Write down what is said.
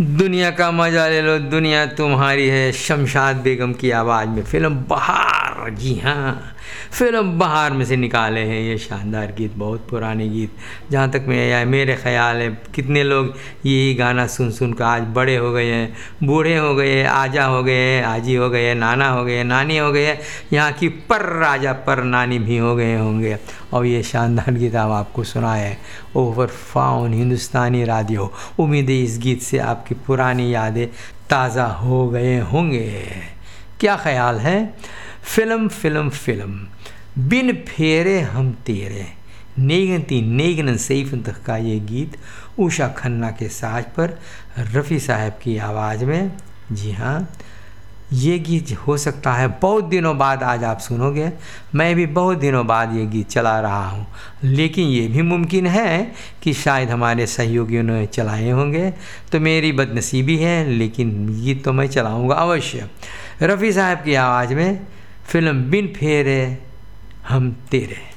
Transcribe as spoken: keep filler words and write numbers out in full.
दुनिया का मजा ले लो, दुनिया तुम्हारी है, शमशाद बेगम की आवाज़ में फिल्म बहार। जी हाँ, फिल्म बहार में से निकाले हैं ये शानदार गीत, बहुत पुराने गीत। जहाँ तक मैं मेरे ख्याल है कितने लोग यही गाना सुन सुन कर आज बड़े हो गए हैं, बूढ़े हो गए, आजा हो गए, आजी हो गए, नाना हो गए, नानी हो गए, यहाँ की पर राजा पर नानी भी हो गए होंगे। और ये शानदार गीत हम आपको सुनाए हैं ओवर फाउन हिंदुस्तानी रेडियो। उम्मीद है इस गीत से आपकी पुरानी यादें ताज़ा हो गए होंगे। क्या ख्याल है? फिल्म फिल्म फिल्म बिन फेरे हम तेरे, नेगती नेगन सैफ का ये गीत उषा खन्ना के साज पर रफ़ी साहब की आवाज़ में। जी हाँ, ये गीत हो सकता है बहुत दिनों बाद आज आप सुनोगे। मैं भी बहुत दिनों बाद ये गीत चला रहा हूँ, लेकिन ये भी मुमकिन है कि शायद हमारे सहयोगियों ने चलाए होंगे, तो मेरी बदनसीबी है, लेकिन गीत तो मैं चलाऊँगा अवश्य। रफ़ी साहब की आवाज़ में फिल्म बिन फेरे हम तेरे।